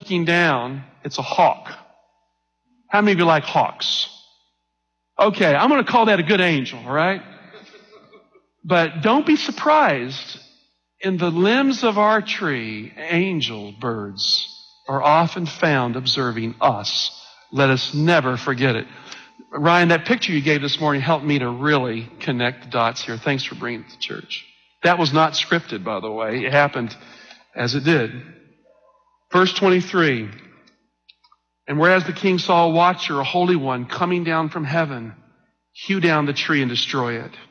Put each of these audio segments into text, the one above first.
looking down, it's a hawk. How many of you like hawks? Okay, I'm going to call that a good angel, all right? But don't be surprised. In the limbs of our tree, angel birds are often found observing us. Let us never forget it. Ryan, that picture you gave this morning helped me to really connect the dots here. Thanks for bringing it to church. That was not scripted, by the way. It happened as it did. Verse 23. And whereas the king saw a watcher, a holy one, coming down from heaven, hew down the tree and destroy it.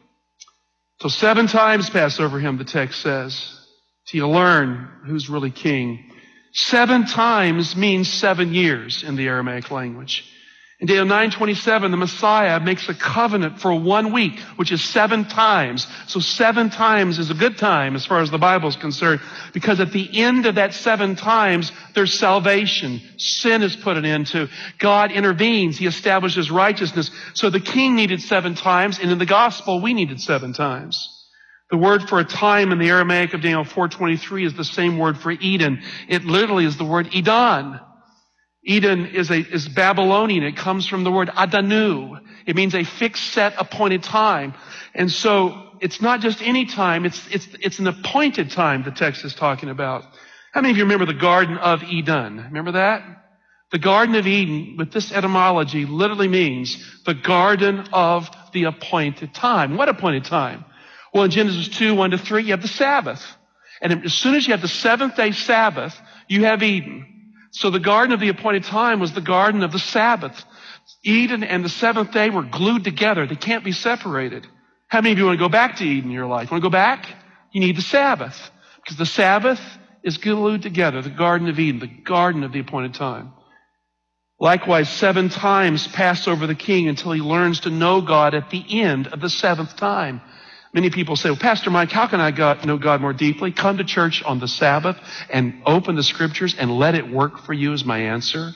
So 7 times pass over him, the text says, till you learn who's really king. 7 times means 7 years in the Aramaic language. In Daniel 9:27, the Messiah makes a covenant for 1 week, which is 7 times. So 7 times is a good time as far as the Bible is concerned, because at the end of that 7 times, there's salvation. Sin is put an end to. God intervenes. He establishes righteousness. So the king needed 7 times, and in the gospel, we needed 7 times. The word for a time in the Aramaic of Daniel 4:23 is the same word for Eden. It literally is the word Eden. Eden is Babylonian. It comes from the word Adanu. It means a fixed, set, appointed time. And so it's not just any time. It's an appointed time the text is talking about. How many of you remember the Garden of Eden? Remember that? The Garden of Eden, with this etymology, literally means the garden of the appointed time. What appointed time? Well, in Genesis 2:1-3, you have the Sabbath. And as soon as you have the 7th-day Sabbath, you have Eden. So the garden of the appointed time was the garden of the Sabbath. Eden and the 7th day were glued together. They can't be separated. How many of you want to go back to Eden in your life? Want to go back? You need the Sabbath. Because the Sabbath is glued together. The Garden of Eden, the garden of the appointed time. Likewise, 7 times pass over the king until he learns to know God at the end of the 7th time. Many people say, well, Pastor Mike, how can I know God more deeply? Come to church on the Sabbath and open the scriptures and let it work for you is my answer.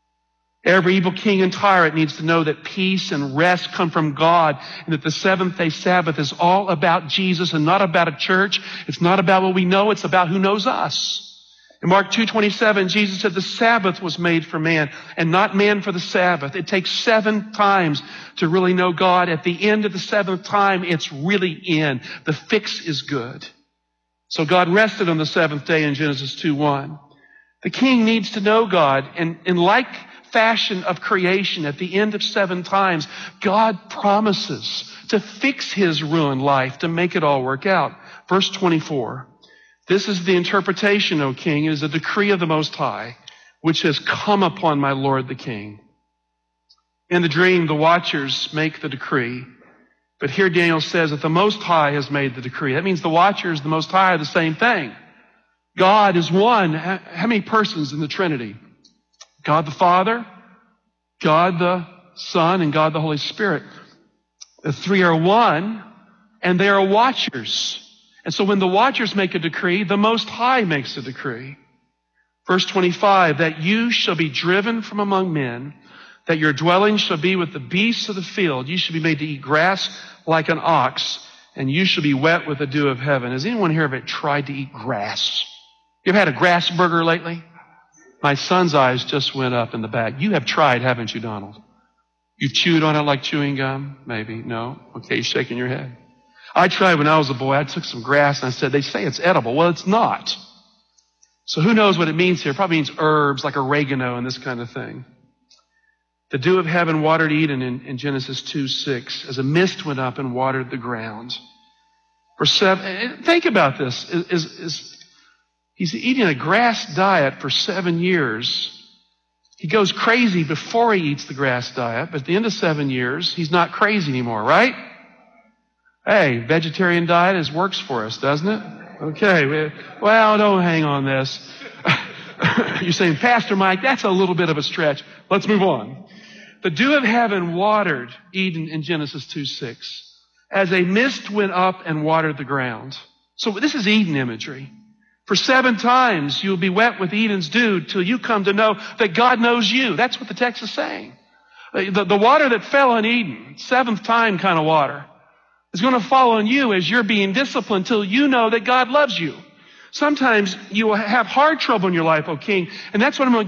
Every evil king and tyrant needs to know that peace and rest come from God and that the 7th-day Sabbath is all about Jesus and not about a church. It's not about what we know. It's about who knows us. In Mark 2:27, Jesus said the Sabbath was made for man and not man for the Sabbath. It takes 7 times to really know God. At the end of the 7th time, it's really in. The fix is good. So God rested on the 7th day in Genesis 2:1. The king needs to know God, and in like fashion of creation, at the end of 7 times, God promises to fix his ruined life, to make it all work out. Verse 24. This is the interpretation, O king. It is a decree of the Most High, which has come upon my Lord the king. In the dream, the watchers make the decree. But here Daniel says that the Most High has made the decree. That means the watchers, the Most High, are the same thing. God is one. How many persons in the Trinity? God the Father, God the Son, and God the Holy Spirit. The 3 are one, and they are watchers. And so when the watchers make a decree, the Most High makes a decree. Verse 25, that you shall be driven from among men, that your dwelling shall be with the beasts of the field. You shall be made to eat grass like an ox, and you shall be wet with the dew of heaven. Has anyone here ever tried to eat grass? You ever had a grass burger lately? My son's eyes just went up in the back. You have tried, haven't you, Donald? You've chewed on it like chewing gum? Maybe. No? Okay, you're shaking your head. I tried when I was a boy. I took some grass and I said, they say it's edible. Well, it's not. So who knows what it means here? It probably means herbs like oregano and this kind of thing. The dew of heaven watered Eden in Genesis 2:6 as a mist went up and watered the ground. Verse 7, think about this. He's eating a grass diet for 7 years. He goes crazy before he eats the grass diet, but at the end of 7 years, he's not crazy anymore, right? Hey, vegetarian diet works for us, doesn't it? Okay, well, don't hang on this. You're saying, Pastor Mike, that's a little bit of a stretch. Let's move on. The dew of heaven watered Eden in Genesis 2:6 as a mist went up and watered the ground. So this is Eden imagery. For 7 times you'll be wet with Eden's dew till you come to know that God knows you. That's what the text is saying. The water that fell on Eden, 7th time kind of water, is going to fall on you as you're being disciplined till you know that God loves you. Sometimes you will have hard trouble in your life, O king, and that's what I'm going to